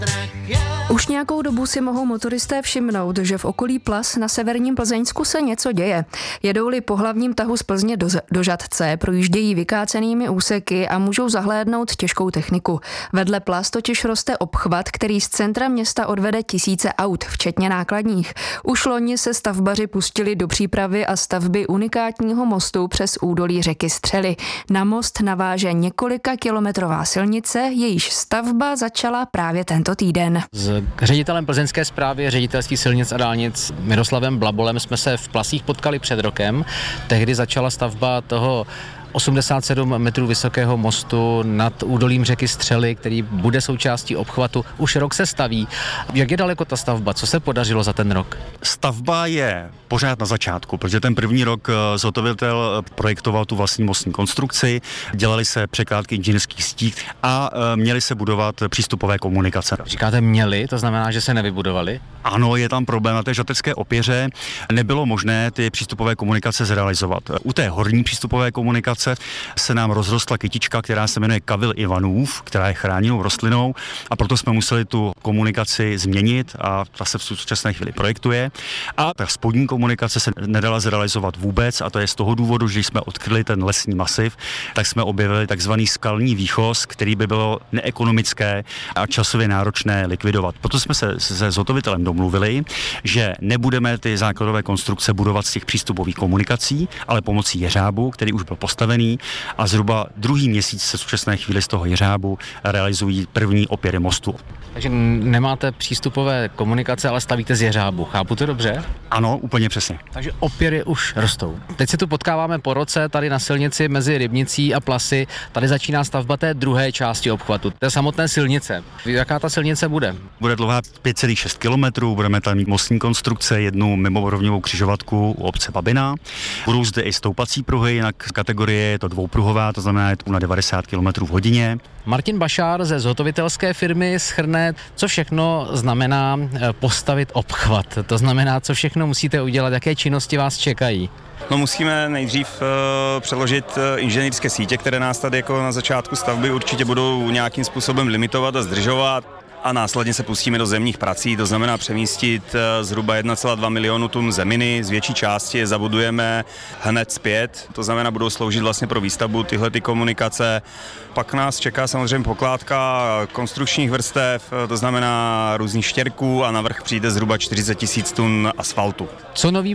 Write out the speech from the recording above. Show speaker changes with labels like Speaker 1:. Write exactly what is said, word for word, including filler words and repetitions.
Speaker 1: Už nějakou dobu si mohou motoristé všimnout, že v okolí Plas na severním Plzeňsku se něco děje. Jedou-li po hlavním tahu z Plzně do, do Žatce, projíždějí vykácenými úseky a můžou zahlédnout těžkou techniku. Vedle Plas totiž roste obchvat, který z centra města odvede tisíce aut, včetně nákladních. Už loni se stavbaři pustili do přípravy a stavby unikátního mostu přes údolí řeky Střely. Na most naváže několika kilometrová silnice, jejíž stavba začala právě tento týden.
Speaker 2: S ředitelem plzeňské správy ředitelství silnic a dálnic Miroslavem Blabolem jsme se v Plasích potkali před rokem. Tehdy začala stavba toho osmdesát sedm metrů vysokého mostu nad údolím řeky Střely, který bude součástí obchvatu. Už rok se staví. Jak je daleko ta stavba? Co se podařilo za ten rok?
Speaker 3: Stavba je pořád na začátku, protože ten první rok zhotovitel projektoval tu vlastní mostní konstrukci, dělaly se překládky inženýrských sítí a měly se budovat přístupové komunikace.
Speaker 2: Říkáte měli, to znamená, že se nevybudovaly?
Speaker 3: Ano, je tam problém. Na té žatecké opěře nebylo možné ty přístupové komunikace zrealizovat. U té horní přístupové komunikace se nám rozrostla kytička, která se jmenuje Kavil Ivanův, která je chráněnou rostlinou, a proto jsme museli tu komunikaci změnit a ta se v současné chvíli projektuje. A ta spodní komunikace se nedala zrealizovat vůbec, a to je z toho důvodu, že když jsme odkryli ten lesní masiv, tak jsme objevili takzvaný skalní výchoz, který by bylo neekonomické a časově náročné likvidovat. Proto jsme se se zhotovitelem domluvili, že nebudeme ty základové konstrukce budovat z těch přístupových komunikací, ale pomocí jeřábu, který už byl postaven, a zhruba druhý měsíc se v současné chvíli z toho jeřábu realizují první opěry mostu.
Speaker 2: Takže nemáte přístupové komunikace, ale stavíte z jeřábu. Chápu to dobře?
Speaker 3: Ano, úplně přesně.
Speaker 2: Takže opěry už rostou. Teď se tu potkáváme po roce tady na silnici mezi Rybnicí a Plasy. Tady začíná stavba té druhé části obchvatu, té samotné silnice. Jaká ta silnice bude?
Speaker 3: Bude dlouhá pět celá šest kilometrů, budeme tam mít mostní konstrukce, jednu mimorovňovou křižovatku u obce Babina. Budou zde i stoupací pruhy, jinak kategorie je to dvoupruhová, to znamená je to na devadesát kilometrů v hodině.
Speaker 2: Martin Bašár ze zhotovitelské firmy shrne, co všechno znamená postavit obchvat. To znamená, co všechno musíte udělat, jaké činnosti vás čekají.
Speaker 4: No, musíme nejdřív uh, přeložit uh, inženýrské sítě, které nás tady jako na začátku stavby určitě budou nějakým způsobem limitovat a zdržovat. A následně se pustíme do zemních prací, to znamená přemístit zhruba jedna celá dva milionu tun zeminy, z větší části je zabudujeme hned zpět, to znamená budou sloužit vlastně pro výstavbu tyhle ty komunikace. Pak nás čeká samozřejmě pokládka konstrukčních vrstev, to znamená různých štěrků, a navrch přijde zhruba čtyřicet tisíc tun asfaltu.
Speaker 2: Co nový